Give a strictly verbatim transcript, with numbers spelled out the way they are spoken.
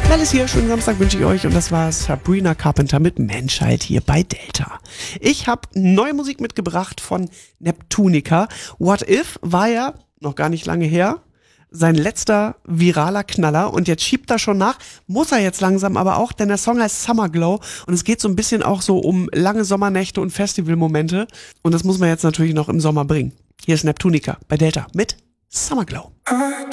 Alles hier, schönen Samstag wünsche ich euch und das war Sabrina Carpenter mit Menschheit hier bei Delta. Ich habe neue Musik mitgebracht von Neptunica. What If war ja noch gar nicht lange her sein letzter viraler Knaller und jetzt schiebt er schon nach, muss er jetzt langsam aber auch, denn der Song heißt Summer Glow und es geht so ein bisschen auch so um lange Sommernächte und Festivalmomente und das muss man jetzt natürlich noch im Sommer bringen. Hier ist Neptunica bei Delta mit Summer Glow.